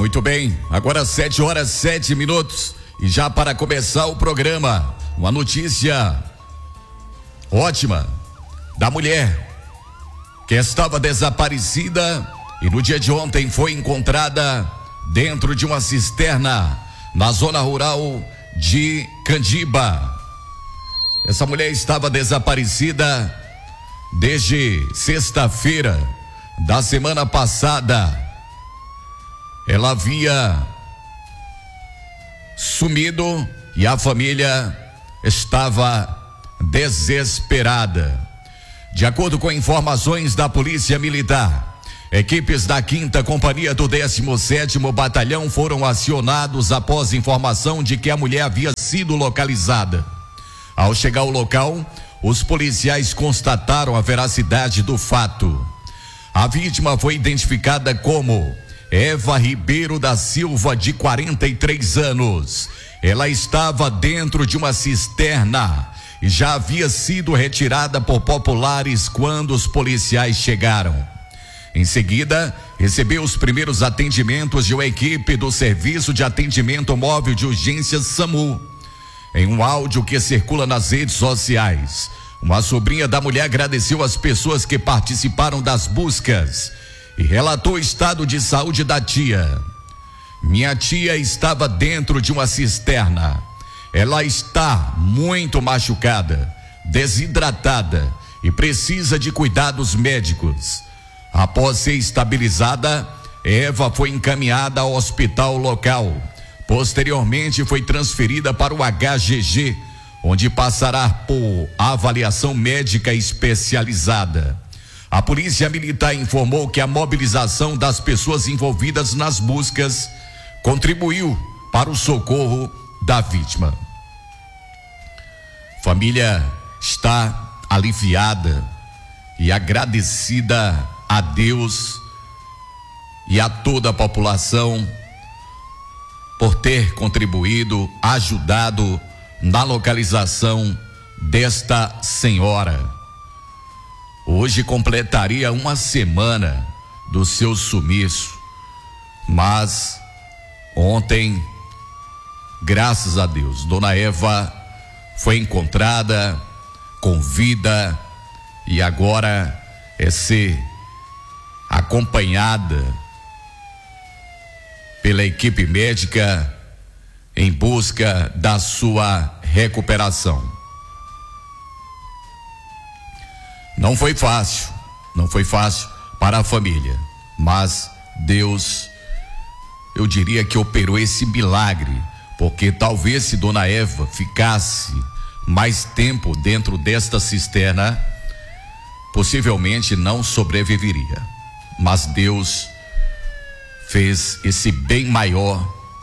Muito bem, agora 7h07 e já para começar o programa, uma notícia ótima da mulher que estava desaparecida e no dia de ontem foi encontrada dentro de uma cisterna na zona rural de Candiba. Essa mulher estava desaparecida desde sexta-feira da semana passada. Ela havia sumido e a família estava desesperada. De acordo com informações da Polícia Militar, equipes da 5ª Companhia do 17º Batalhão foram acionados após informação de que a mulher havia sido localizada. Ao chegar ao local, os policiais constataram a veracidade do fato. A vítima foi identificada como Eva Ribeiro da Silva, de 43 anos. Ela estava dentro de uma cisterna e já havia sido retirada por populares quando os policiais chegaram. Em seguida, recebeu os primeiros atendimentos de uma equipe do Serviço de Atendimento Móvel de Urgências SAMU. Em um áudio que circula nas redes sociais, uma sobrinha da mulher agradeceu as pessoas que participaram das buscas e relatou o estado de saúde da tia. Minha tia estava dentro de uma cisterna. Ela está muito machucada, desidratada e precisa de cuidados médicos. Após ser estabilizada, Eva foi encaminhada ao hospital local. Posteriormente foi transferida para o HGG, onde passará por avaliação médica especializada. A Polícia Militar informou que a mobilização das pessoas envolvidas nas buscas contribuiu para o socorro da vítima. A família está aliviada e agradecida a Deus e a toda a população por ter contribuído, ajudado na localização desta senhora. Hoje completaria uma semana do seu sumiço, mas ontem, graças a Deus, Dona Eva foi encontrada com vida e agora é ser acompanhada pela equipe médica em busca da sua recuperação. Não foi fácil para a família, mas Deus, eu diria que operou esse milagre, porque talvez se Dona Eva ficasse mais tempo dentro desta cisterna, possivelmente não sobreviveria. Mas Deus fez esse bem maior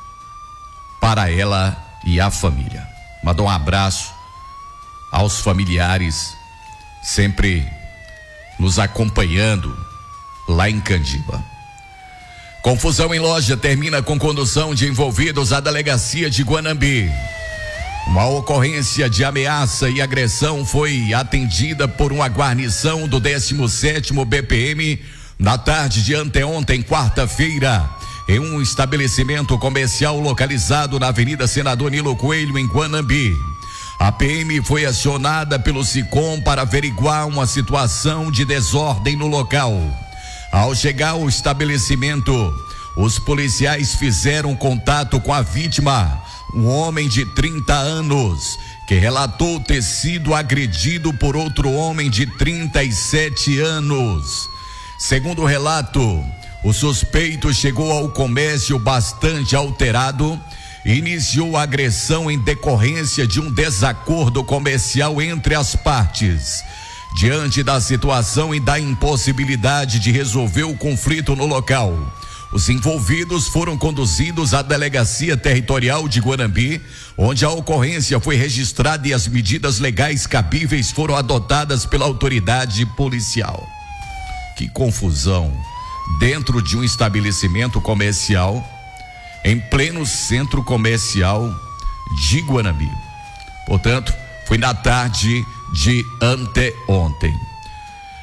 para ela e a família. Mandou um abraço aos familiares, sempre nos acompanhando lá em Candiba. Confusão em loja termina com condução de envolvidos à delegacia de Guanambi. Uma ocorrência de ameaça e agressão foi atendida por uma guarnição do 17º BPM na tarde de anteontem, quarta-feira, em um estabelecimento comercial localizado na Avenida Senador Nilo Coelho, em Guanambi. A PM foi acionada pelo SICOM para averiguar uma situação de desordem no local. Ao chegar ao estabelecimento, os policiais fizeram contato com a vítima, um homem de 30 anos, que relatou ter sido agredido por outro homem de 37 anos. Segundo o relato, o suspeito chegou ao comércio bastante alterado e iniciou a agressão em decorrência de um desacordo comercial entre as partes. Diante da situação e da impossibilidade de resolver o conflito no local, os envolvidos foram conduzidos à Delegacia Territorial de Guanambi, onde a ocorrência foi registrada e as medidas legais cabíveis foram adotadas pela autoridade policial. Que confusão! Dentro de um estabelecimento comercial, em pleno centro comercial de Guanambi. Portanto, foi na tarde de anteontem.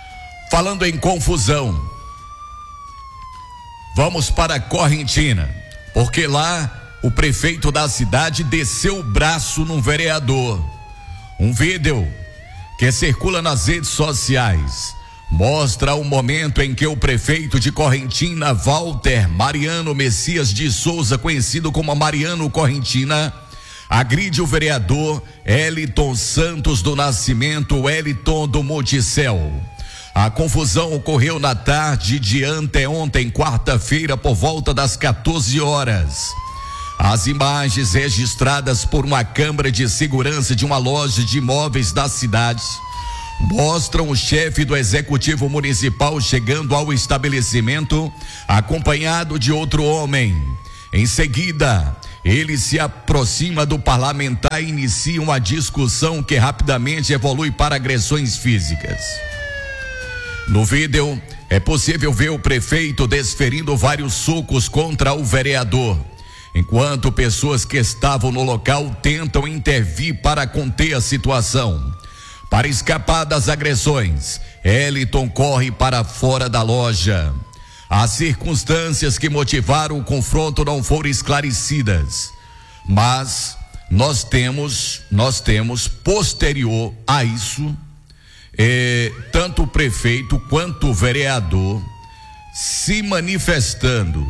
Falando em confusão, vamos para Correntina. porque lá o prefeito da cidade desceu o braço num vereador. Um vídeo que circula nas redes sociais mostra o momento em que o prefeito de Correntina, Walter Mariano Messias de Souza, conhecido como Mariano Correntina, agride o vereador Eliton Santos do Nascimento, Eliton do Monticel. A confusão ocorreu na tarde de anteontem, quarta-feira, por volta das 14 horas. As imagens registradas por uma câmera de segurança de uma loja de imóveis da cidade mostram o chefe do executivo municipal chegando ao estabelecimento acompanhado de outro homem. Em seguida, ele se aproxima do parlamentar e inicia uma discussão que rapidamente evolui para agressões físicas. No vídeo, é possível ver o prefeito desferindo vários socos contra o vereador, enquanto pessoas que estavam no local tentam intervir para conter a situação. Para escapar das agressões, Eliton corre para fora da loja. As circunstâncias que motivaram o confronto não foram esclarecidas, mas nós temos posterior a isso, tanto o prefeito quanto o vereador se manifestando.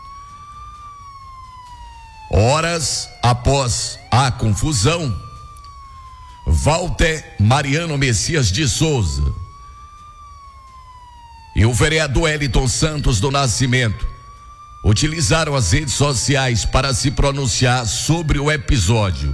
Horas após a confusão, Walter Mariano Messias de Souza e o vereador Eliton Santos do Nascimento utilizaram as redes sociais para se pronunciar sobre o episódio.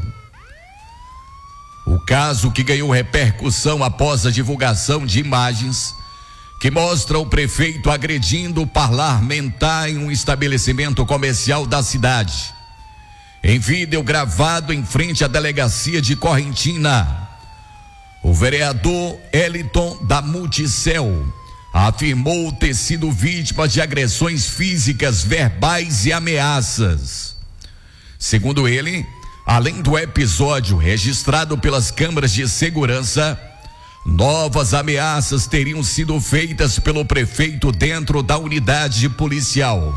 O caso, que ganhou repercussão após a divulgação de imagens que mostram o prefeito agredindo o parlamentar em um estabelecimento comercial da cidade. Em vídeo gravado em frente à delegacia de Correntina, o vereador Eliton da Monticel afirmou ter sido vítima de agressões físicas, verbais e ameaças. Segundo ele, além do episódio registrado pelas câmeras de segurança, novas ameaças teriam sido feitas pelo prefeito dentro da unidade policial.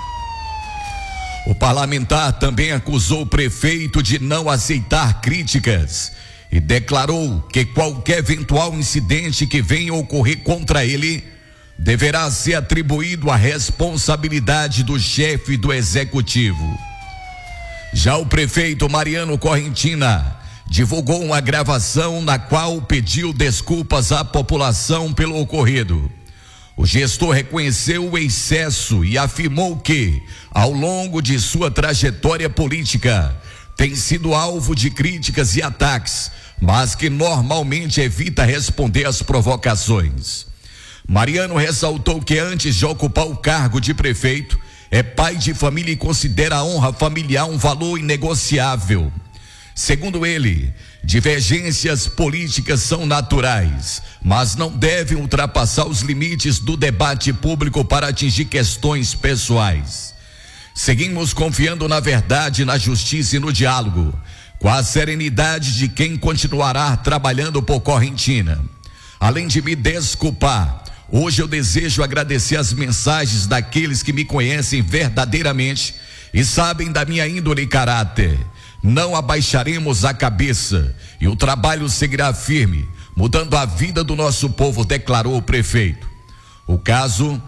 O parlamentar também acusou o prefeito de não aceitar críticas e declarou que qualquer eventual incidente que venha ocorrer contra ele deverá ser atribuído à responsabilidade do chefe do executivo. Já o prefeito Mariano Correntina divulgou uma gravação na qual pediu desculpas à população pelo ocorrido. O gestor reconheceu o excesso e afirmou que, ao longo de sua trajetória política, tem sido alvo de críticas e ataques, mas que normalmente evita responder às provocações. Mariano ressaltou que antes de ocupar o cargo de prefeito, é pai de família e considera a honra familiar um valor inegociável. Segundo ele, divergências políticas são naturais, mas não devem ultrapassar os limites do debate público para atingir questões pessoais. Seguimos confiando na verdade, na justiça e no diálogo, com a serenidade de quem continuará trabalhando por Correntina. Além de me desculpar, hoje eu desejo agradecer as mensagens daqueles que me conhecem verdadeiramente e sabem da minha índole e caráter. Não abaixaremos a cabeça e o trabalho seguirá firme, mudando a vida do nosso povo, declarou o prefeito. O caso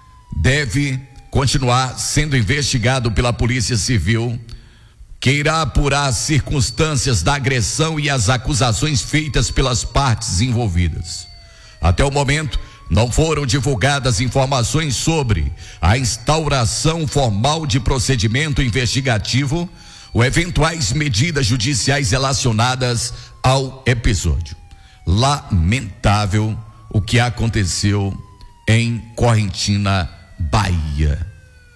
deve continuar sendo investigado pela Polícia Civil, que irá apurar as circunstâncias da agressão e as acusações feitas pelas partes envolvidas. Até o momento, não foram divulgadas informações sobre a instauração formal de procedimento investigativo ou eventuais medidas judiciais relacionadas ao episódio. Lamentável o que aconteceu em Correntina, Bahia.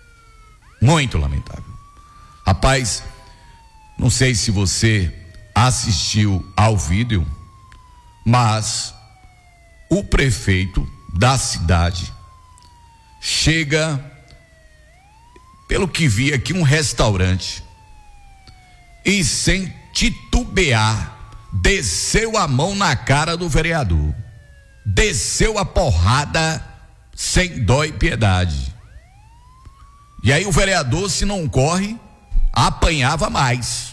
Muito lamentável. Rapaz, não sei se você assistiu ao vídeo, mas o prefeito da cidade chega, pelo que vi aqui, um restaurante e, sem titubear, desceu a mão na cara do vereador, desceu a porrada sem dó e piedade. E aí o vereador, se não corre, apanhava mais.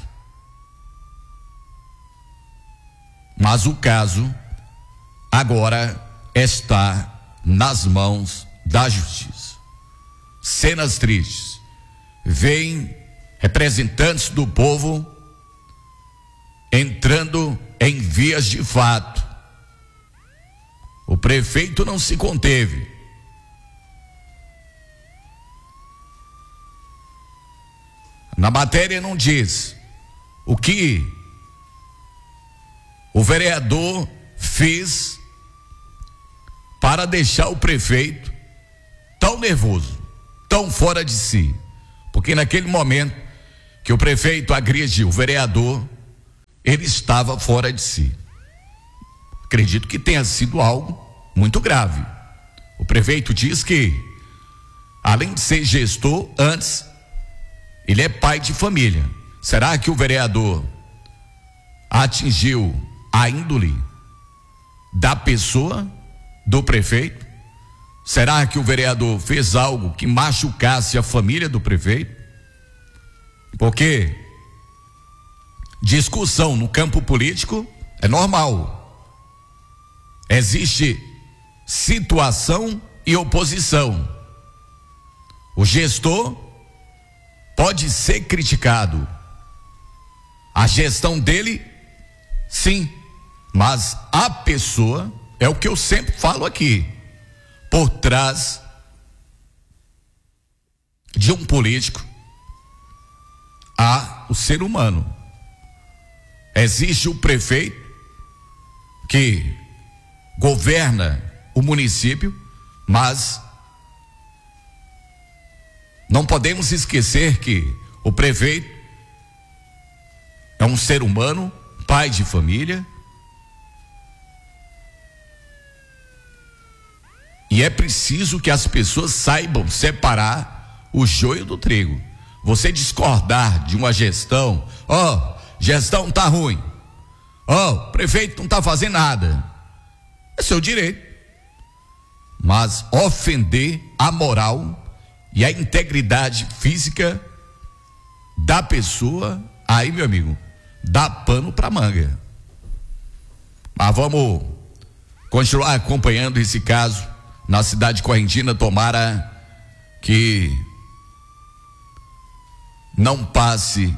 Mas o caso agora está nas mãos da justiça. Cenas tristes. Vêm representantes do povo entrando em vias de fato. O prefeito não se conteve. Na matéria não diz o que o vereador fez para deixar o prefeito tão nervoso, tão fora de si. Porque naquele momento que o prefeito agrediu o vereador, ele estava fora de si. Acredito que tenha sido algo muito grave. O prefeito diz que, além de ser gestor, antes ele é pai de família. Será que o vereador atingiu a índole da pessoa, do prefeito? Será que o vereador fez algo que machucasse a família do prefeito? Porque discussão no campo político é normal. Existe situação e oposição. O gestor pode ser criticado. A gestão dele, sim, mas a pessoa, é o que eu sempre falo aqui, por trás de um político há o ser humano. Existe o prefeito que governa o município, mas não podemos esquecer que o prefeito é um ser humano, pai de família, e é preciso que as pessoas saibam separar o joio do trigo. Você discordar de uma gestão, gestão tá ruim, prefeito não tá fazendo nada, é seu direito. Mas ofender a moral e a integridade física da pessoa, aí, meu amigo, dá pano pra manga. Mas vamos continuar acompanhando esse caso na cidade de Correntina. Tomara que não passe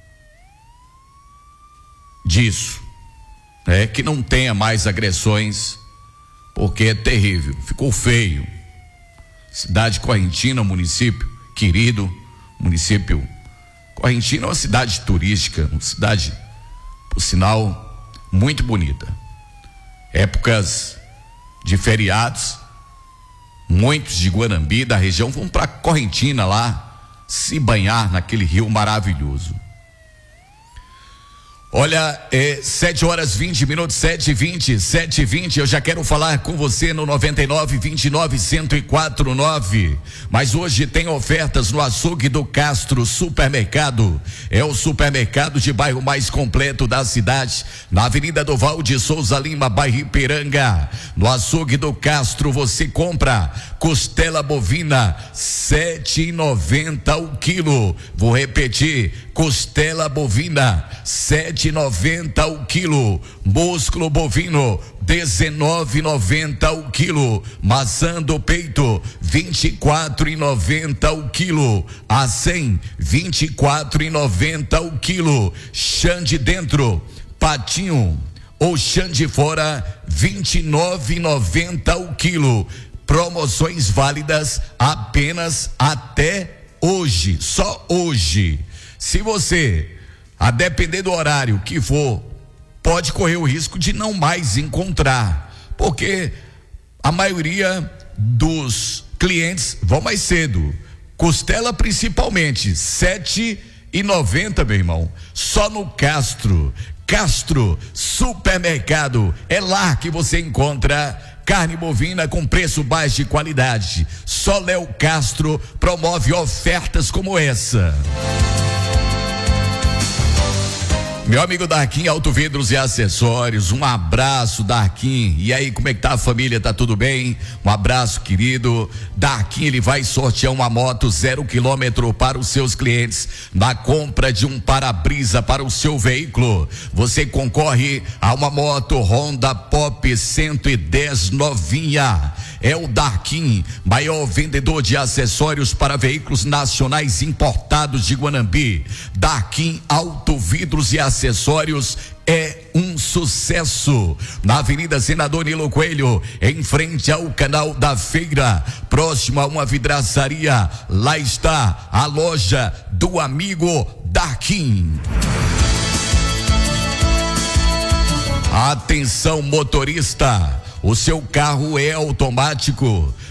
disso, que não tenha mais agressões, porque é terrível, ficou feio. Cidade de Correntina, município querido, município Correntina é uma cidade turística, uma cidade, por sinal, muito bonita. Épocas de feriados, muitos de Guanambi, da região, vão para Correntina lá se banhar naquele rio maravilhoso. Olha, 7h20, 7h20, eu já quero falar com você no 9929-1049, mas hoje tem ofertas no Açougue do Castro Supermercado. É o supermercado de bairro mais completo da cidade, na Avenida do Val de Souza Lima, bairro Ipiranga. No Açougue do Castro você compra costela bovina, R$7,90 o quilo. Vou repetir, costela bovina, R$7,90 o quilo. Músculo bovino, R$19,90 o quilo. Maçã do peito, R$24,90 o quilo. Acém, R$24,90 o quilo. Chã de dentro, patinho ou chã de fora, R$29,90 o quilo. Promoções válidas apenas até hoje, só hoje. Se você, a depender do horário que for, pode correr o risco de não mais encontrar, porque a maioria dos clientes vão mais cedo. Costela principalmente, R$7,90, meu irmão, só no Castro Supermercado. É lá que você encontra carne bovina com preço baixo de qualidade. Só Léo Castro promove ofertas como essa. Meu amigo Darquim Autovidros e Acessórios, um abraço, Darquim. E aí, como é que tá a família? Tá tudo bem? Um abraço, querido. Darquim, ele vai sortear uma moto 0 km para os seus clientes na compra de um para-brisa para o seu veículo. Você concorre a uma moto Honda Pop 110 novinha. É o Darquim, maior vendedor de acessórios para veículos nacionais importados de Guanambi. Darquim Autovidros e Acessórios é um sucesso. Na Avenida Senador Nilo Coelho, em frente ao Canal da Feira, próximo a uma vidraçaria. Lá está a loja do amigo Darquim. Atenção, motorista. O seu carro é automático